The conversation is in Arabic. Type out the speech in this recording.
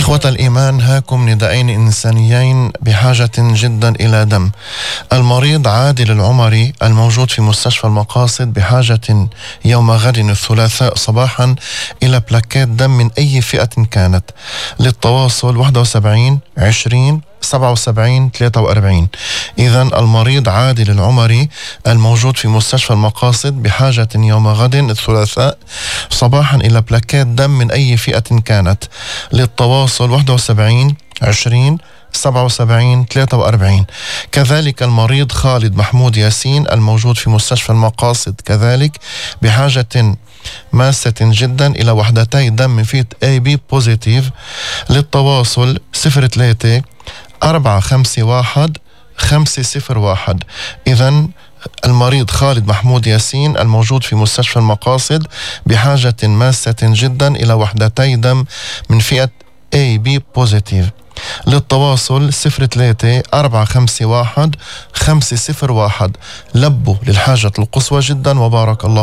إخوة الإيمان، هاكم نداءين إنسانيين بحاجة جدا إلى دم. المريض عادل العمري الموجود في مستشفى المقاصد بحاجة يوم غد الثلاثاء صباحا إلى بلاكات دم من أي فئة كانت. للتواصل 71 20 77 43. إذن المريض عادل العمري الموجود في مستشفى المقاصد بحاجة يوم غد الثلاثاء صباحا إلى بلاكات دم من أي فئة كانت. للتواصل 71 20 77 43. كذلك المريض خالد محمود ياسين الموجود في مستشفى المقاصد كذلك بحاجة ماسة جدا إلى وحدتي دم من فئة AB بوزيتيف. للتواصل 03 451 501. إذن المريض خالد محمود ياسين الموجود في مستشفى المقاصد بحاجة ماسة جدا إلى وحدتي دم من فئة AB بوزيتيف. للتواصل 03 451 501. لبوا للحاجة القصوى جدا وبارك الله